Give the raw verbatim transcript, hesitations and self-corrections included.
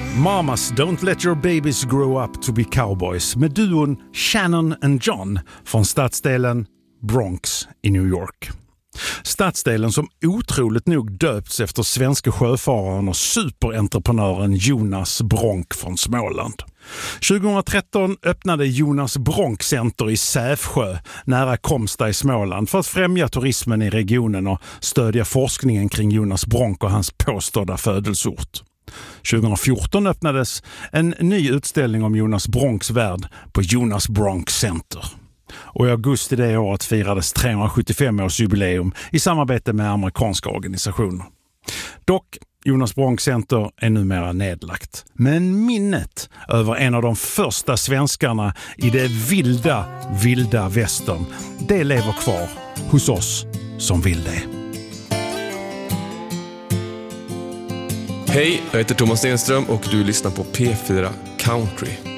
Mamas Don't Let Your Babies Grow Up to Be Cowboys med duon Shannon and John från stadsdelen Bronx i New York. Stadsdelen som otroligt nog döpts efter svenska sjöfararen och superentreprenören Jonas Bronk från Småland. tjugohundratretton öppnade Jonas Bronk Center i Sävsjö nära Komsta i Småland för att främja turismen i regionen och stödja forskningen kring Jonas Bronk och hans påstådda födelseort. tjugohundrafjorton öppnades en ny utställning om Jonas Bronks värld på Jonas Bronk Center. Och i augusti det året firades trehundrasjuttiofem-årsjubileum i samarbete med amerikanska organisationer. Dock, Jonas Bronk Center är numera nedlagt. Men minnet över en av de första svenskarna i det vilda, vilda västern, det lever kvar hos oss som vill det. Hej, jag heter Thomas Stenström och du lyssnar på P fyra Country.